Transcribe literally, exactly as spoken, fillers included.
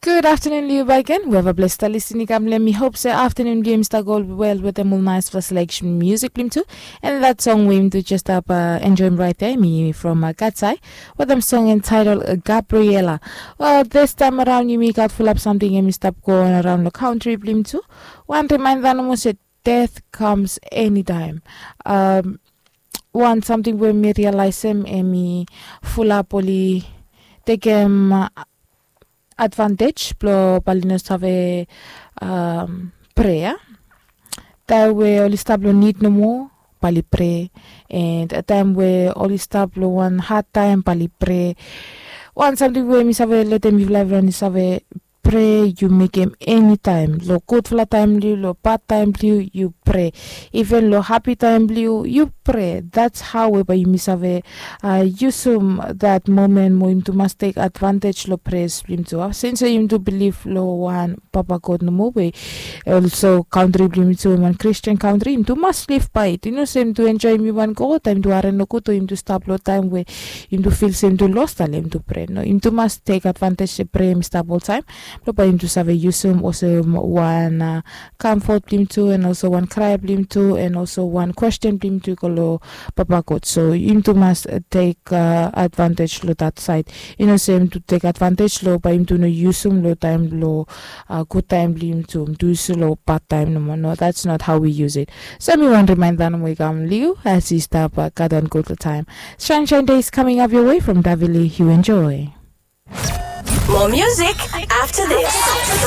Good afternoon, Liu Baiken. We have a blessed listening. I'm Let me hope so. Afternoon, games that go well with them all nice for selection music, Blim too. And that song we to just up uh, enjoy right there, me from uh, Katsai, with them song entitled uh, Gabriela. Well, this time around, you make out full up something and me stop going around the country, Blim too. One reminder, almost death comes anytime. Um, one something where me realize him and me full up only take him. Uh, advantage plo palinos have um, prayer that way only stablo need no more pali pray and a time where only stablo one hard time pali pray one something where mi save let them live run save pray you make him anytime lo good for time blue lo bad time blue you pray even lo happy time blue you pray. That's however you miss have uh, use um, that moment mo to must take advantage lo praise blim to since you to believe lo one papa God no more way also country blim to one Christian country him to must live by it you know same to enjoy me one go time to are no to him to stop lo time where him to feel same to lost him to pray no him to must take advantage to pray him stop all time but him to have use um also one uh, comfort blim to and also one cry blim to and also one question blim to lo papa God so him to must uh, take uh, advantage lo that side you know same to take advantage lo by him to no use um lo time lo uh, good time blim to do so lo bad time no more no that's not how we use it so me one reminder no we come Liu as he stop uh, God and good time sunshine days coming up your way from Davili you enjoy more music after this.